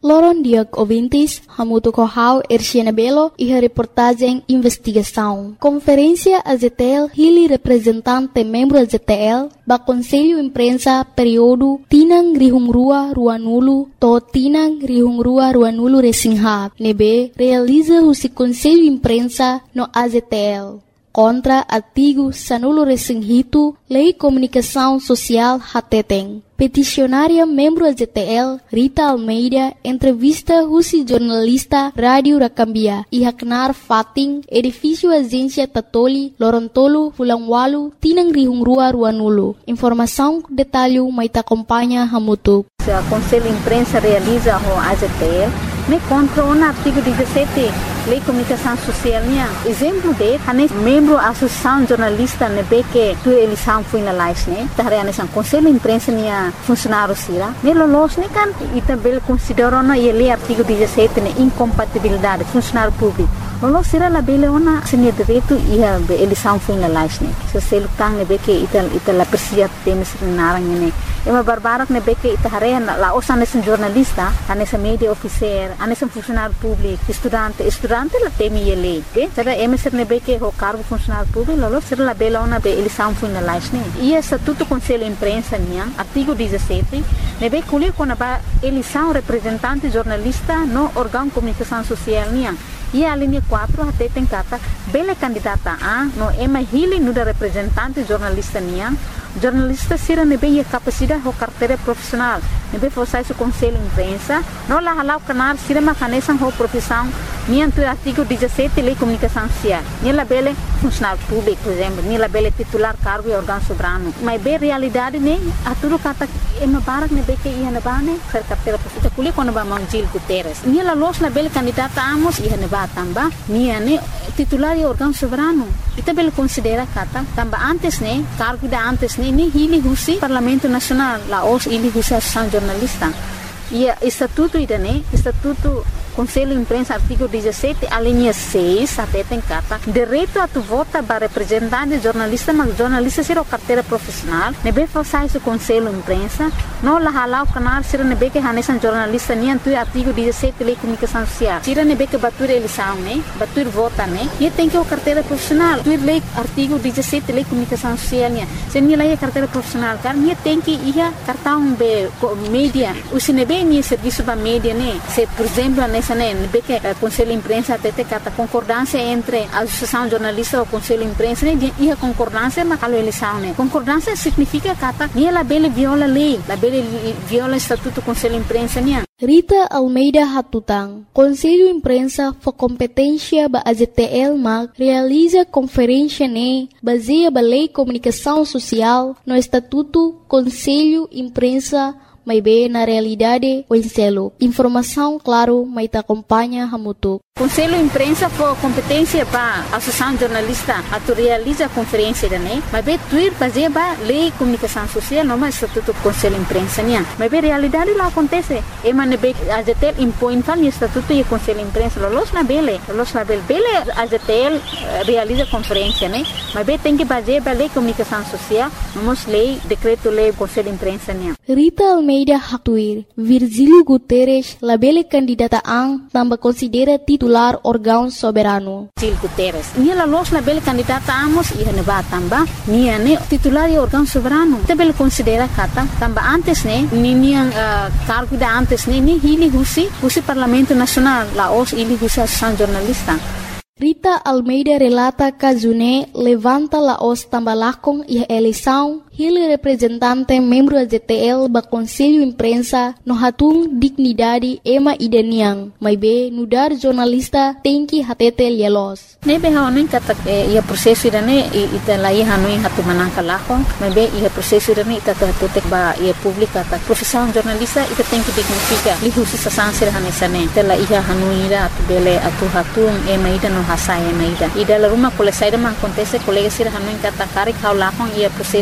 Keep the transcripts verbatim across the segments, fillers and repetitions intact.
Loron Diag Ouvintes, Hamuto Corral, Erciana Belo e a reportagem Investigação. Conferência A Z T L, Hili representante membro A Z T L, ba Conselho Imprensa período Tinang Rihungrua Ruanulo, to Tinang Rihungrua Ruanulo Resinghab, nebe realiza o Conselho Imprensa no A Z T L. Contra artigo Sanulo Resinghito, Lei Comunicação Social Hateteng. Peticionária membro A Z T L, Rita Almeida, entrevista Rusi jornalista Rádio Rakambia e Haknar Fating, edifício Agência Tatoli, Lorontolo, Fulangwalu, Tinang Rihungrua Ruanulo. Informação, detalhe, Maita acompanha Hamutu. O Conselho Imprensa realiza o A Z T L, me contra o artigo dezessete, Lei Comunicação Social. Exemplo de, hanes membro Associação Jornalista nebe que tu eleição foi na live, né? Tahre hanes ang Conselho Imprensa niya funcionário sira. Ne lolos ne kan itabel considero na ele artigo dezessete ne incompatibilidade funcionário público. Lolos sira la bele ona senia direito ia eleição foi na live, né? So selo tang nebe que ital ital la persia temes narang ne. Ema barbarak nebe que itahare la osan nesen jornalista, hanes media officer, hanes funcionário público, estudante, estudante la temi ele, okay? Será ema ser nebe que o cargo funcionário público, lolos sira la bele ona be eleição foi na live, né? E estatuto Conselho Imprensa niya, artigo dezessete, nebe kulir kona ba eleição representante jornalista no órgão comunicação social niya. E a linha quatro até tem kata bele candidata a no ema hili no da representante jornalista niya. Jornalista sira nebe ia capacidade ho carteira profissional. Nebe fosse o Conselho Imprensa, no la halau canar sira macanesan ho profissão niya tu artigo dezessete Lei Comunicação Social. Niya la bele funcionário público, por exemplo, niya la bele titular cargo e órgão soberano. Mas be realidade ne aturu kata ema barak nebe que ia na bane ser carteira profissional. Kuli quando ba Manjil Guterres. Niya la los na bele candidata amos ia na ba tamba niya ne titular e órgão soberano. Ita bele considera kata tamba antes ne cargo da antes ne ni hili husi Parlamento Nacional la os hili husi Associação Jornalista. E estatuto ida ne estatuto Conselho Imprensa, artigo dezessete, a linha seis, até tem carta. Direito a tu vota para representante jornalista, mas jornalista será carteira profissional. Nebe falsai o Conselho Imprensa. Não la halau canal será nebe que hanesan jornalista nem tu artigo dezessete Lei Comunicação Social. Será nebe que batur eleição, né? Batur vota, né? E tem que o carteira profissional. Tu lei artigo dezessete Lei Comunicação Social, né? Se nem lá carteira profissional, cara, nem tem que ir cartão be mídia. O se nebe nem serviço da mídia, né? Se por exemplo, nessa nebe que o Conselho Imprensa até tem a concordância entre a Associação Jornalista e o Conselho Imprensa, né? E a concordância mas a eleição, né? Concordância significa que nem a bele viola a lei, a bele viola o Estatuto do Conselho Imprensa, né? Rita Almeida Hatutang, Conselho Imprensa for competência ba A Z T L mag realiza conferência ne baseia ba Lei Comunicação Social no Estatuto Conselho Imprensa mas bem na realidade o enselo. Informação, claro, mas te acompanha Hamutu. Conselho Imprensa for competência para a Associação Jornalista a tu realiza a conferência da né, mas bem tu ir fazer ba Lei Comunicação Social não mais Estatuto do Conselho Imprensa né, mas bem realidade lá acontece. E mas ne A Z T L impõe tal Estatuto e Conselho Imprensa los na bele, los na bele, bele A Z T L realiza conferência né, mas bem tem que fazer ba Lei Comunicação Social, vamos lei decreto lei Conselho Imprensa né. Rita Almeida Hatuir, Virgílio Guterres, labele candidata ang tambah considera titular órgão soberano. Virgílio Guterres, nia la los labele candidata amos ia ne ba tamba, nia ne titular e órgão soberano. Tabele considera kata tamba antes ne, ni nia uh, cargo da antes ne, ni hili husi, husi Parlamento Nacional, la os hili husi Associação Jornalista. Rita Almeida relata Kazune levanta la os tambalakong e eleição Hili representante membro A Z T L ba Conselho Imprensa no hatung dignidade ema ideniang, mas be nudar jornalista tem que hatete lielos. Nebe haonin kata ia prosesso irane ita lai hanuin hatu manangka lakong, mas be ia prosesso irane ita hatete ba ia publika ta profissão jornalista ita tem que dignifica li husi sasansir hanesane ita la ia hanuira atu bele atu hatung ema ida no hasai ema ida ida la rumah kole saida man acontece colega sir hanuin kata kari kau lakong ia prosesso dene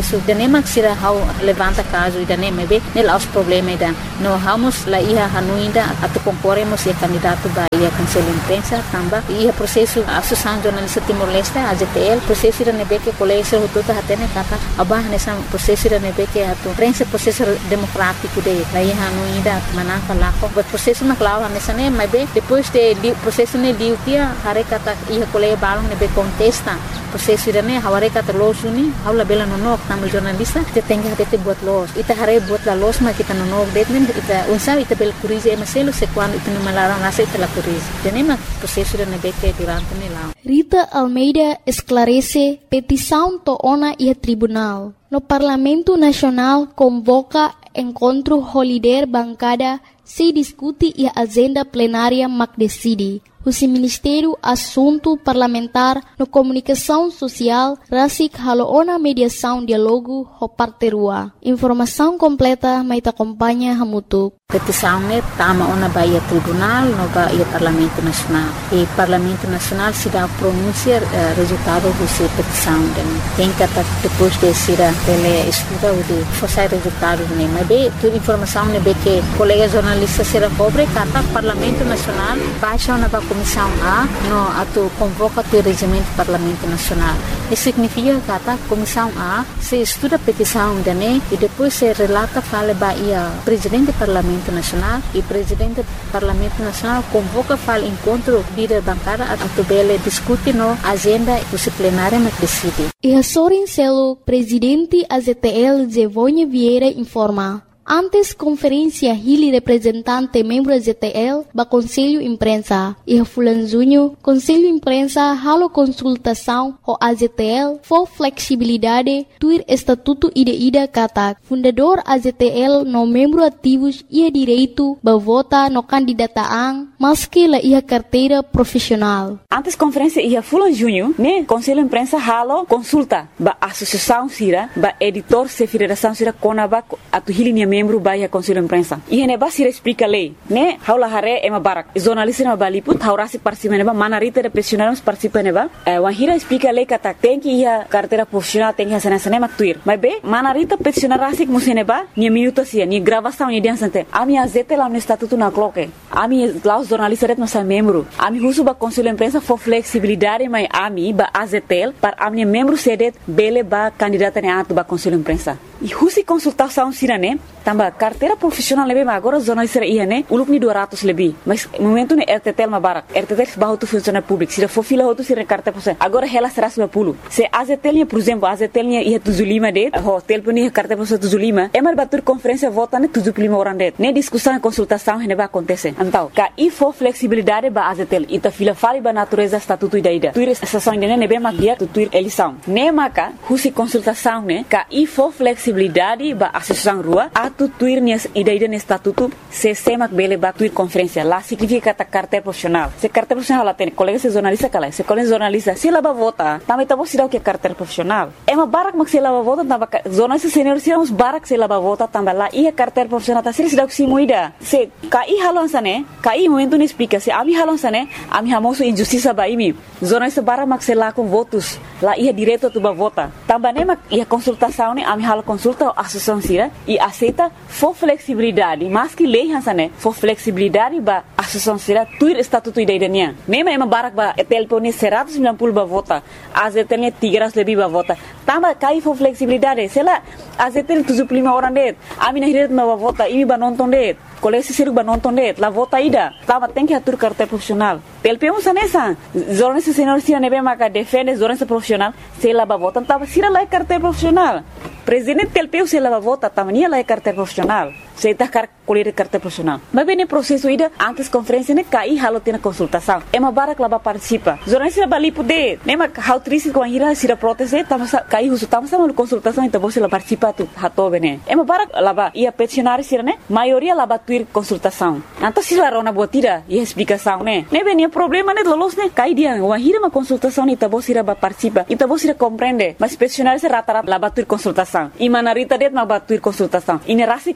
nema sira hau levanta caso ida nema be nela os problema ida no vamos la ia hanuinda atu concorremos e candidato ba ia conselho imprensa tamba ia processo associação jornalista Timor-Leste A J T L processo ida nebe que colégio hututa hatene kata abah nessa processo ida nebe que atu prensa processo democrático de la ia hanuinda manaka lako but processo na clava nessa ne mas be depois de processo ne diu kia hare kata ia colégio balong nebe contesta processo ida ne haware kata los uni haula bela no nok tamu jornalista te tenga hate buat los ita hare buat la los ma kita no nok detmen ita unsa ita bel curize e maselo se quando ita no malara nasa ita la curize tenema processo ida nebe que durante ne lá Rita Almeida esclarece petição to ona e tribunal. No Parlamento Nacional convoca encontro holiday bancada se discute e a agenda plenária mac decide. O Ministério Assunto Parlamentar no Comunicação Social rasik haloona mediação diálogo ho parterua. Informação completa mai te acompanha hamutuk. Petição ne tama ona baia tribunal no baia Parlamento Nacional. E Parlamento Nacional se dá pronunciar uh, resultado dessa petição. Tem que depois de ser ele estuda o de forçar resultado ne. Mas bem, toda informação ne be que colega jornalista será cobre kata Parlamento Nacional baixa ona ba Comissão A no atu convoca o regimento do Parlamento Nacional. Isso significa que a Comissão A se estuda a petição de ne e depois se relata fala baia presidente do Parlamento Nacional e presidente do Parlamento Nacional convoca fala encontro líder bancada atu bele discute no agenda do plenário mas decide. E a Sorin Celo, presidente A Z T L Zevonha Vieira informa. Antes conferência Hili representante membro da Z T L ba Conselho Imprensa e Fulan Junho Conselho Imprensa halo consultação ho A Z T L for flexibilidade tuir estatuto ida ida kata fundador A Z T L no membro ativos ia direito ba vota no candidataan maski la ia carteira profissional. Antes conferência ia Fulan Junho ne Conselho Imprensa halo consulta ba associação sira ba editor se federação sira konaba atu Hili membro baia Conselho Imprensa. E hene ba sira explica lei, né? Haula hare ema barak. Jornalista na baliput, haurasi participa neba, manarita de profissionais participa neba. Eh, wahira explica lei kata tem que ia carteira profissional tem que hasan hasan ema tuir. Mas be, manarita profissional rasik museneba, ni minuto sia, ni gravação ni dian sante. Ami azete lá no estatuto na cloque. Ami lá os jornalistas ret nossa membro. Ami husu ba Conselho Imprensa for flexibilidade, mas ami ba A Z T L para ami membro sedet bele ba candidata ne atu ba Conselho Imprensa. E husi consultação sirane tambah carteira profissional lebih agora jornalista ia ne uluk ni dua ratus lebih mas momento ne R T T L mabarak R T T L bahu tu funcionário público se for fila outro se carteira profissional agora ela será cento e cinquenta se A Z T L por exemplo A Z T L ia tujuh puluh lima det ho telefon ia carteira profissional tujuh puluh lima emar batur conferência vota ne tujuh puluh lima orang det ne discussão e consultação ne vai acontecer então ka i for flexibilidade ba A Z T L ita fila fali ba natureza estatuto ida ida tuir estação ne ne be mag dia tu tuir eleição ne maka husi consultação ne ka i for flexibilidade ba associação rua atu tuir nias ida-ida ni estatuto se semak bele ba tuir conferência lá significa kata carteira profissional se carteira profissional lá tem colega se jornalista kala se colega jornalista se lá ba vota também tá você dá o que é carteira profissional é uma barak mak se lá ba vota tamba jornalista senior se uns barak se lá ba vota tamba lá ia carteira profissional tá se dá o que se muida se kai halon sane kai momento ni explica se ami halon sane ami hamoso injustiça ba imi jornalista barak mak se lá com votos lá ia direto tu ba vota tamba ne mak ia consultação ne ami hal consulta associação sira e aceita for flexibilidade mas que lei hansane for flexibilidade ba associação sira tuir estatuto idainya nema ema barak ba telefone seratus sembilan puluh ba vota A Z T L tiga ratus lebih ba vota tamba kai for flexibilidade sela A Z T L tujuh puluh lima orang det ami na hiret ba vota imi ba nonton det kolesi siru ba nonton det la vota ida tamba tem que atur carteira profissional T L P um sanesa jornalista senior sira nebe maka defende jornalista profissional sela ba vota tamba sira la carteira profissional presidente T L P se lava vota tamania la carteira profissional se tá car colher carteira profissional mas bem no processo ida antes conferência ne cai halo tem consultação é uma barak lá participa jornalista bali poder nem ma how triste com a ira sira proteste tama cai uso tama sama consultação então você lá participa tu hato bene é uma barak lá ia peticionar sira ne maioria lá tuir consultação então se lá rona botira e explicação né ne bem problema ne lolos ne cai dia uma ira uma consultação então você lá participa então você compreende mas peticionar se rata-rata lá tuir consultação e manarita det ma batuir consultação e ne rasi contra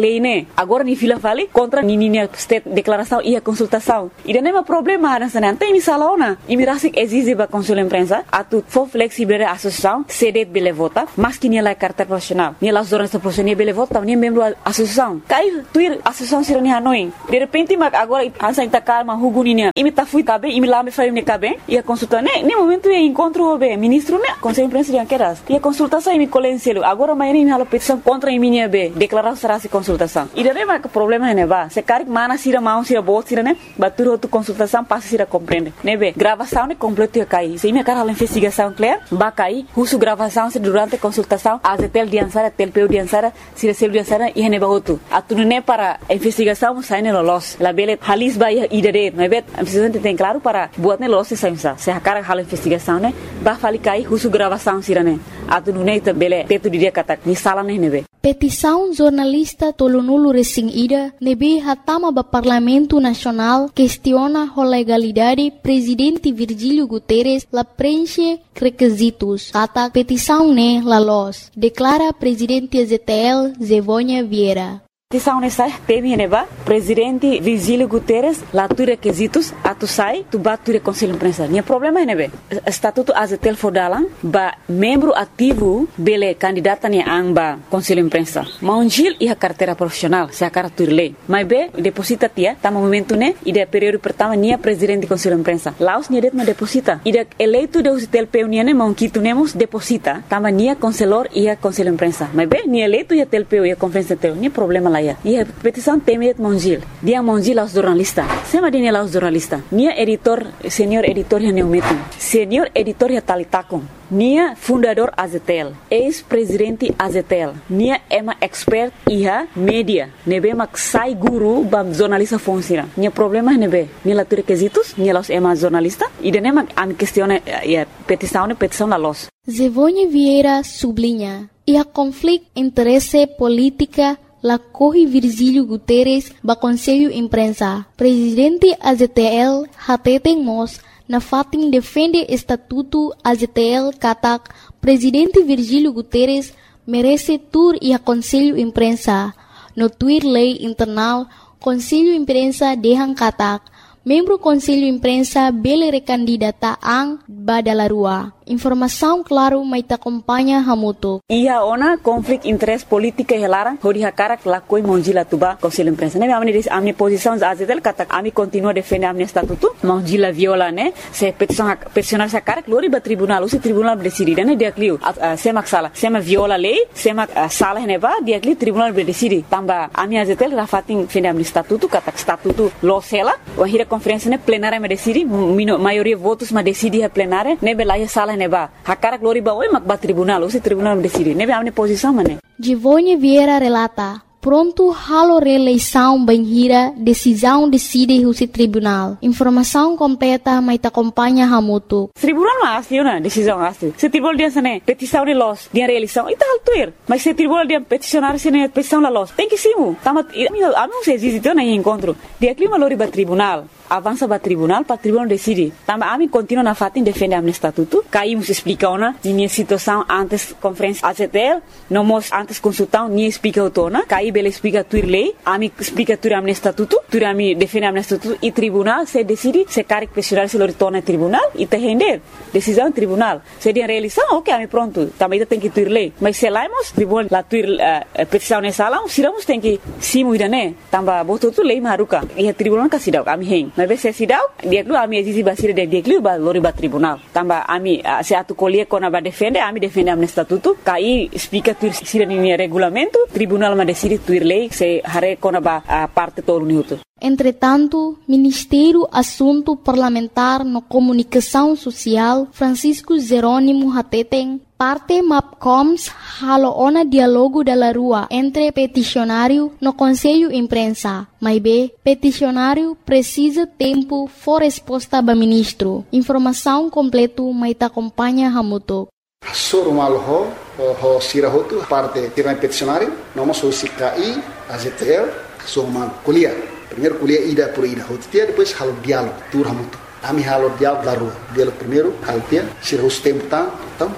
lei, né? Agora ni fila fale contra ni ni state declaração e a consultação. E não é um problema, não sei, tem missala ona. E mirasi exige ba consul imprensa, a tu for flexível a associação, cede bele vota, mas que ni la carteira profissional. Ni las zonas profissionais bele vota, ni membro da associação. Cai tuir associação sira ni Hanoi. De repente mag agora ansa ita calma huguninya. Imi ta fui cabe, imi lá me faz me cabe. E a consulta, né? Nem momento é encontro o ministro, né? Conselho imprensa de Anqueras. E a consultação imi colencielo. Agora mais nem halo petição contra imi minha be. Declaração será se consultação. E daí mas problema né ba. Se cari mana sira mão sira bot sira né? Batur outro consultação passa sira compreende. Né be. Gravação né completo ia cair. Se imi cara a investigação clear, ba cair. Russo gravação se durante a consultação, a tel diansara, tel peu diansara, sira sel diansara e ne ba outro. A tu né para investigação sai ne lolos. La bele halis ba ia idere. Né be. A precisa tem claro para buat ne lolos se sai se a cara a investigação né? Ba fali cair russo gravação sira né? A tu né bele teto dia kata ni sala né ne be. Petição jornalista Tolonulu Resing Ida nebe hatama ba Parlamento Nacional questiona a legalidade presidente Virgílio Guterres la preenche requisitos. Kata petição ne la los. Declara presidente Z T L Zevônia Vieira. Petição nessa teme neba presidente Virgílio Guterres lá tu requisitos a tu sai tu bat tu conselho imprensa. Nia problema nebe estatuto A Z T L fodalan ba membro ativo bele candidata ni amba conselho imprensa. Maungil e a carteira profissional se a cara tu lei. Mas be deposita tia tama momento ne ide período pertama nia presidente conselho imprensa. Laos nia det ma deposita. Ide eleito de U Z T L P nia ne maunquito nemos deposita tama nia conselor e a conselho imprensa. Mas be nia eleito e a T L P e a conferência T L nia problema e a petição tem Mongil. Dia Mongil aos jornalistas. Sema dine aos jornalistas. Nia editor, senhor editor ya neumetin. Senhor editor ya talitakon. Nia fundador A Z T L. Ex-presidente A Z T L. Nia ema expert iha media. Nebe mak sai guru bam jornalista fonsira. Nia problema nebe. Nia la requisitos. Nia los ema jornalista. E dene mak am questione ya petição ne petição la los. Zevônia Vieira sublinha. E a conflito interesse política la corre Virgílio Guterres ba Conselho Imprensa. Presidente A Z T L hateten mos na fatin defende estatuto A Z T L katak Presidente Virgílio Guterres merece tur e a Conselho Imprensa. No tuir lei internal Conselho Imprensa dehang katak membro Conselho Imprensa bele recandidata ang badalarua. Informação claro mai ta acompanha hamuto. Ia ona conflito interesse política e lara hodi hakara la koi Mongila tuba Conselho Imprensa. Ne amni dis amni posição A Z T L kata ami continua defender amni estatuto. Mongila viola ne se petição peticionar sa cara glori ba tribunal o se tribunal decide ne dia clio sema sala sema viola lei sema sala ne ba dia clio tribunal decide tamba ami A Z T L rafatin defender amni estatuto kata estatuto lo sela o hira conferência ne plenária me decide maioria votos ma decide a plenária ne belaia sala neba hakara glori ba oi mak ba tribunal o se tribunal decide nebe amne posição mane. Zevônia Vieira relata pronto halo reeleição banhira decisão decide o se tribunal. Informação completa mai ta acompanha hamuto. Tribunal ma asli na decisão asli. Se tribunal dia sane petição de los dia reeleição ita altuir. Mas se tribunal dia peticionar sene petição la los. Tem que simu. Tama amo se existe na encontro. Dia clima lori ba tribunal. Avança para tribunal, para tribunal decide. Tamba ami continua na fatin defende amne estatuto. Caímos explica ona minha situação antes conferência A Z T L, não mos antes consultão ni explica autona. Caí bele explica tuir lei, ami explica tuir amne estatuto, tuir ami defende amne estatuto e tribunal se decide se caric questionar se lo retorna tribunal e te render decisão tribunal. Se dia reeleição, ok, ami pronto. Também tem que tuir lei. Mas se laimos tribunal la tuir uh, petição nessa sala, siramos tem que simu idane. Tamba botou tu lei maruka. E a tribunal kasidau ami hen. Mas se sidau dia klu ami existe basira de dia klu ba lori ba tribunal tamba ami se atu colie kona ba defende ami defende amne estatuto kai explica tu sira ni regulamento tribunal ma decide tuir lei se hare kona ba parte todo minuto. Entretanto, Ministério Assunto Parlamentar no Comunicação Social Francisco Jerônimo Hateten parte MAPCOMS halo ona dialogo da rua entre peticionário no Conselho Imprensa. Mas be, peticionário precisa tempo for resposta ba ministro. Informação completo mai ta acompanha hamuto. Soro malo ho ho sira hotu parte tira peticionário, não so sikai A Z T L so man kuliah. Primeiro kuliah ida por ida hotia depois halo diálogo tur hamuto. Ami halo diálogo da rua. Diálogo primeiro altia, sira os tempo tá, então pronto.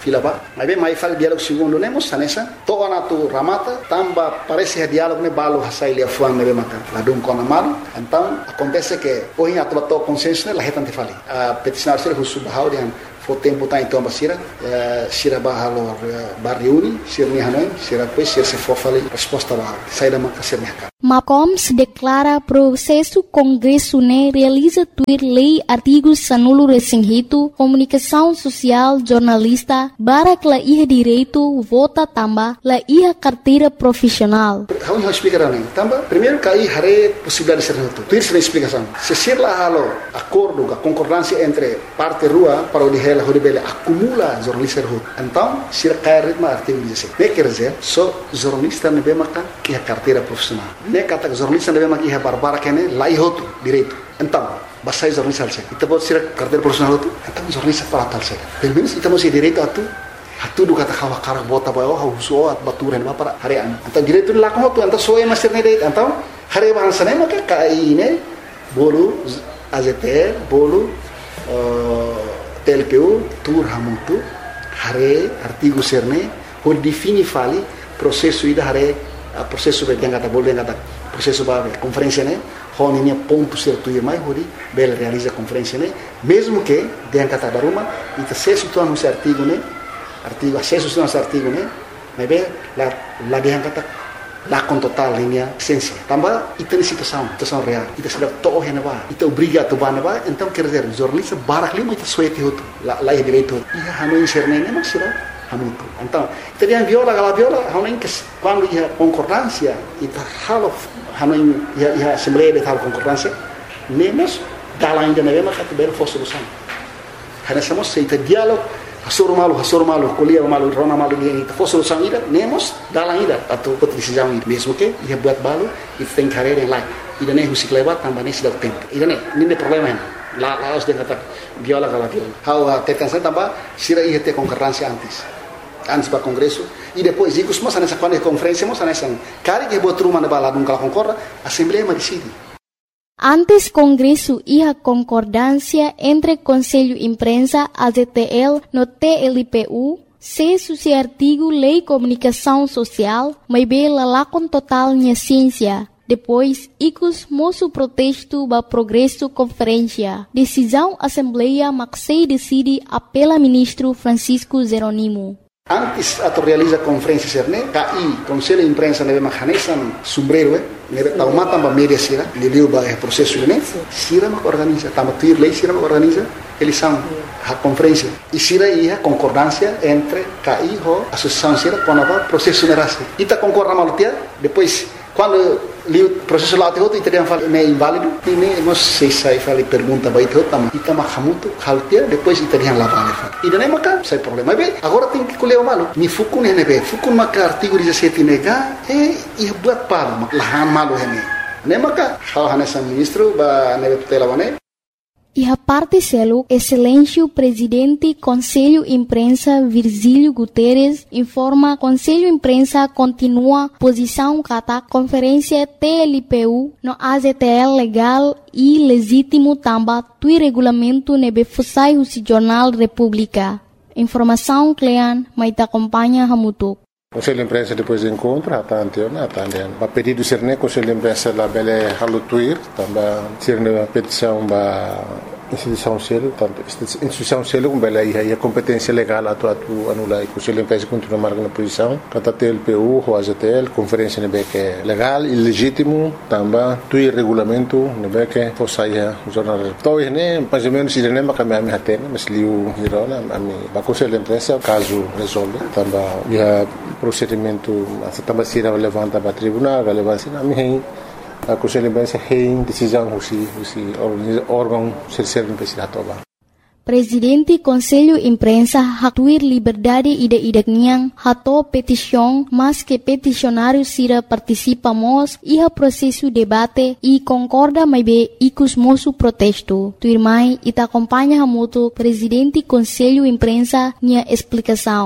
fila ba. Mas bem, mais fala diálogo segundo nemos sanessa. Toa na tu ramata, tamba parece diálogo ne balo hasai lia fuan ne maka. La dum kona mal. Então acontece que hoje a tua consenso ne la hetante fali. A peticionário ser husu bahau dia fo tempo tá então basira, sira bahalo barriuni, sira ni hanoi, sira pois sira se for fali resposta bahau. Sai da maka ser mercado. Macoms declara processo Congresso né realiza tuir lei artigos sanulo resinhito, comunicação social, jornalista, barak la iha direito, vota tamba, la iha carteira profissional. Vamos explicar também. Tamba, primeiro que aí hare possibilidade de ser reto. Tuir se explicação. Se ser lá halo acordo, a concordância entre parte rua para o dihela horibele acumula jornalista reto. Então, se cai ritmo artigo dezessete. Ne quer dizer, só jornalista ne bemaka iha carteira profissional. Ne kata jornalista deve maki barbara kene lai hotu direito. Então, basai jornalista alse. Ita pode ser carteira profissional hotu. Então jornalista para tal se. Pelo menos ita mesti direito atu. Atu do kata kawa karak bota bayo ha uso at baturen ba para harean. Então direito la ko hotu anta soe master ne direito. Então hare bahasa ne maka kai ne bolu A Z T L bolu T L P U tur hamutu hare artigo serne ho defini fali processo ida hare a processo be yang kata boleh kata processo ba conferência né honinya ponto certo e mais hori bel realiza conferência né mesmo que yang kata baruma ita acesso tu anu artigo né artigo acesso tu anu artigo né mas be la la yang kata la con total linha essência tambah ita ni situação situação real ita sudah toh hena ba ita obriga tu ba ba então quer dizer jornalista barak lima ita suete hotu la la direito ia hanu inserne né mas será hamutu. Então, teriam viola, gala viola, hanuin que quando ia concordância, ita halo hanuin ia ia assembleia de tal concordância, nemos dala ainda na mesma categoria for solução. Hanasamos se ita diálogo, hasoro malu, hasoro malu, colia malu, rona malu dia ita for solução ida, nemos dala ainda atau pot decisão ida. Mesmo que ia buat balu, ita tem carreira em lá. Ida nem husi klebat tambah nem sedang tempo. Ida nem, nem problema hen. La la os de kata viola gala viola. How tetansa tambah sira ia ter concordância antes. Antes para o Congresso, e depois, e costuma nessa quando é conferência, mas nessa cara que botou uma na balada, nunca concorda, a Assembleia decide. Antes Congresso ia concordância entre Conselho Imprensa, A Z T L, no T L P U, se suci artigo Lei Comunicação Social, mas bela lá com total minha ciência. Depois, icos moço protesto ba progresso conferência. Decisão Assembleia Maxei decide apela ministro Francisco Jeronimo. Antes ato realiza conferência serne, K I, Conselho de Imprensa neve mahanesan sombrero, eh, neve taumata ba media sira, liliu ba é processo né, sira ma organiza, tama tuir lei sira ma organiza, eles são a conferência. E sira ia concordância entre K I ho associação sira com a processo nerase. Ita concorda malutia, depois quando li o processo lá outro e teriam falado é inválido e nem nós sei sai falei pergunta vai ter também ita mahamuto haltia depois teriam lá vale e daí maca sai problema bem agora tem que colher o malo ni fukun ne be fukun maca artigo dezessete nega e e buat palo lahan malo hene ne maca hal hanesa ministro ba ne tutela wane. E a parte selo, excelência presidente Conselho Imprensa Virgílio Guterres informa Conselho Imprensa continua posição kata conferência T L P U no A Z T L legal e legítimo tamba tui regulamento nebe fusai husi Jornal República. Informação Clean, mas te acompanha Hamutuk. Conselho de Imprensa depois encontra, a antiona, a antiona. A pedido ser né, Conselho de Imprensa lá bele halutuir, também ser né petição ba instituição selo, tanto instituição selo com bele aí a competência legal atu atu anulai. Conselho de Imprensa continua marcando a posição, kata T L P U, o A Z T L, conferência nebe que é legal e legítimo, também tui regulamento nebe que fosse o jornal. Então né, mais ou menos ele nem vai caminhar me atena, mas liu hirona, a mim, ba Conselho de Imprensa caso resolve, também ia procedimento essa também se levanta para tribunal, levanta na minha a Conselho de Imprensa tem decisão husi husi órgão ser investigador. Presidente Conselho Imprensa hatuir liberdade ida ida niang hato petição mas que peticionário sira participamos iha processo debate e concorda mais be icus moço protesto. Tuirmai ita acompanha hamuto Presidente Conselho Imprensa nia explicação.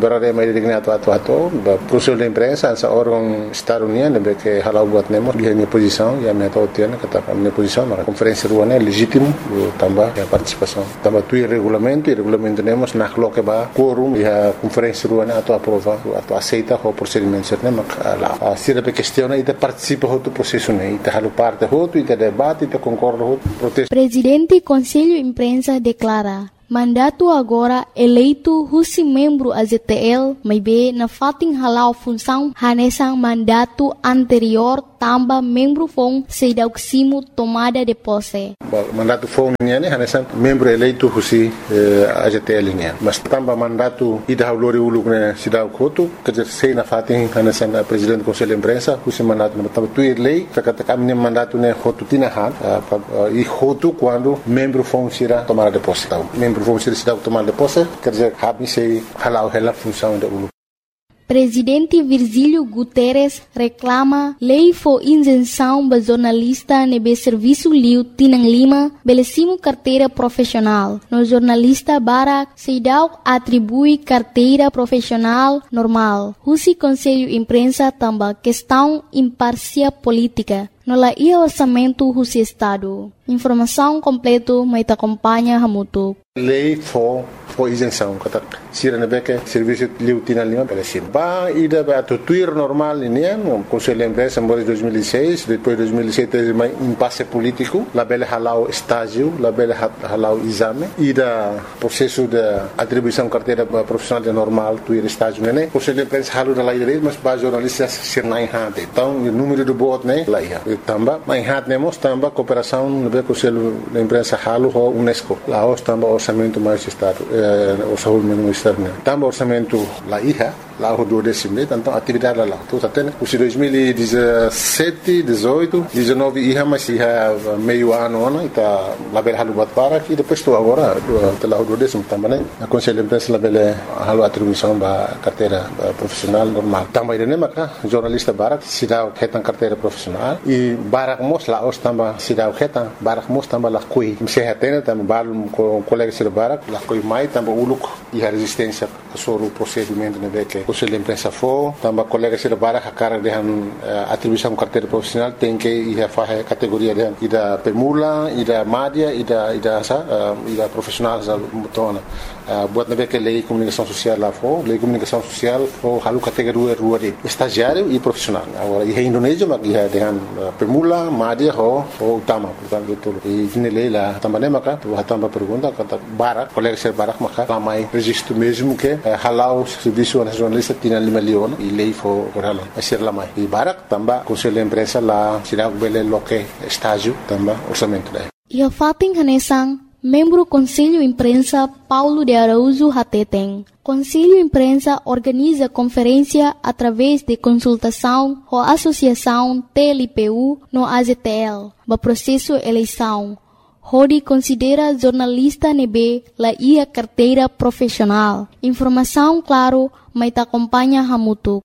berada mai digna atu atu atu processo de imprensa essa órgão Estado União né que halau buat nemo dia minha posição e a minha totiana kata a minha posição na conferência ruana é legítimo também a participação também tu regulamento e regulamento nemos na coloque ba quorum e a conferência ruana atu aprova atu aceita o procedimento certo né a se a questão e participa do processo né e halu parte outro e debate e concorda outro protesto. Presidente Conselho Imprensa declara mandato agora eleito husi membro A Z T L, mas be na fating halau função hanesang mandato anterior tamba membro fong sedauksimo tomada de posse. Mandato fong niane hanesang membro eleito husi eh, A Z T L niane. Mas tamba mandato ida haulori uluk ne sidau kotu kerja sei na fating hanesang uh, presidente do Conselho de Imprensa husi mandato na tamba tuir lei kata kami mandato ne hotu tinahan uh, uh, e hotu quando membro fong sira tomada de posse. Membro vão ser cidade tomar de posse, quer dizer, habem se halau ela função da U L U. Presidente Virgílio Guterres reclama lei for isenção para jornalista nebe serviço liu Tinang Lima belecimo carteira profissional. No jornalista Barak Seidau atribui carteira profissional normal. Husi Conselho Imprensa tamba questão imparcial política. No la ia orçamento Husi Estado. Informação completa mas acompanha Hamutu. Lei for for isenção kata sira na beque serviço liu Tinang Lima belecimo. Ba ida ba tuir normal ini o Conselho de Imprensa em dois mil e seis, depois de dois mil e sete teve um impasse político, la bele halau estágio, la bele halau exame, ida processo de atribuição carteira profissional de normal, tuir estágio né. Conselho de Imprensa halu da lei direito, mas ba jornalistas ser na enhante. Então o número do voto né, lá ia. Tamba, mas enhante nemos tamba cooperação no be Conselho de Imprensa halu ho UNESCO. Lá os tamba orçamento mais estado, eh, orçamento mais estado né. Tamba orçamento lá ia. Lá o do décimo, então atividade lá. Então até os dois mil e dezessete, dezoito, dezenove ia mais ia meio ano, né? Tá lá bel halu bat para que depois estou agora do lá o do décimo também. A Conselho de Imprensa lá bel halu atribuição ba carteira profissional normal. Também né, maca jornalista Barak se dá retan carteira profissional e Barak mos lá os tamba se dá retan Barak mos tamba lá coi. Se retena tamba balum com colega se Barak lá coi mai tamba uluk e a resistência sobre o procedimento né que Conselho de Imprensa for, também colegas de Barak a cara de atribuição carteira profissional tem que ir a fazer categoria de e da permula, e da média, e da e da sa, e da profissional za mutona. Buat na que lei comunicação social lá for, lei comunicação social for halu categoria rua de estagiário e profissional. Agora e Indonésia mas ia dengan permula, média ho ho utama, portanto betul. E ini lei lá também maka, tu também pergunta kata Barak, colegas de Barak maka ramai registro mesmo que halau serviço nacional Tinang Lima leon e lei for oralo ser lá mais e Barak também Conselho de Imprensa lá será bele loque estágio também orçamento daí. E a fating hanesang membro Conselho Imprensa Paulo de Araújo Hateteng. Conselho Imprensa organiza conferência através de consultação com a Associação T L P U no A Z T L, para processo eleição. Hodi considera jornalista nebe la ia carteira profissional. Informação claro, mas acompanha Hamutu.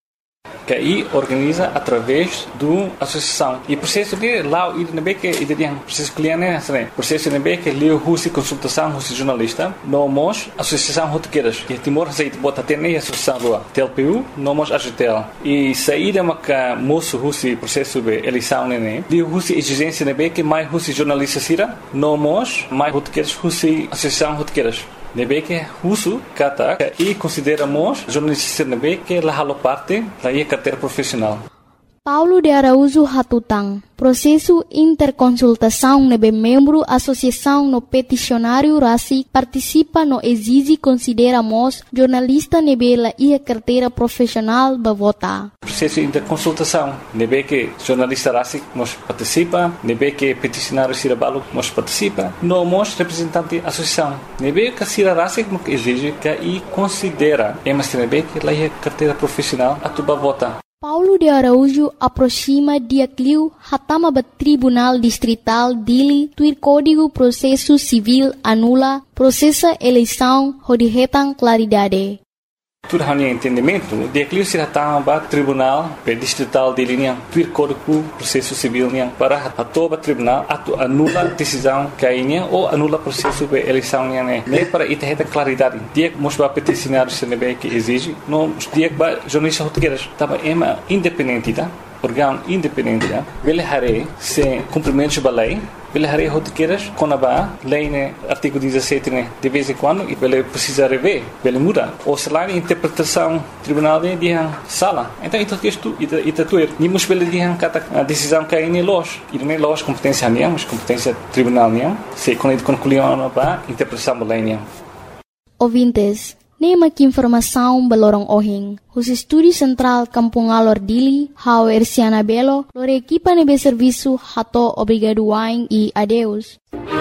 Que aí organiza através do associação e processo de lá e nebe que ele tem processo cliente né processo nebe que leu husi consultação husi jornalista nomos associação rotequeiras que Timor Receita bota ter nem associação do T L P U nomos A Z T L e saída maca moço husi processo de eleição né de husi exigência nebe que mais husi jornalista sira nomos mais rotequeiras husi associação rotequeiras nebe que husu kata e consideramos jornalista nebe que la halo parte da ia carteira profissional. Paulo de Araújo Hatutang. Processo interconsultação nebe membro associação no peticionário Rasi participa no exige consideramos jornalista nebe la ia carteira profissional ba vota. Processo interconsultação nebe que jornalista Rasi nos participa, nebe que peticionário Sirabalo nos participa, no mos representante associação. Nebe que Sira Rasi nos exige que e considera emas nebe que la ia carteira profissional atuba vota. Paulo de Araújo aproxima dia cliu hatama ba Tribunal Distrital Dili tuir Código Processo Civil anula processa eleição hodihetan claridade. Tudo hanya entendimento, dia que se datang ba tribunal pe distrital de linha tuir código processo civil nya para atoba tribunal atu anula decisão cainha ou anula processo pe eleição nya né nem para ita heta claridade dia que mosba peticionário se nebe que exige no dia que ba jornalista português tava ema independente tá órgão independente tá ele hare se cumprimento da lei ele hare rotiqueiras com a lei né artigo dezassete né de vez em quando e ele precisa rever ele muda ou se lá interpretação tribunal de dia sala então isso que isto ita tuer ni mus ele dia kata a decisão que aí los e nem los competência nem mas competência tribunal nem se quando concluiu para interpretação da lei nem ouvintes Nema que informação balorong ohing. Os estúdio central Kampung Alor Dili, hau Erciana Belo, lore equipa nebe serviço hato obrigado wain e adeus.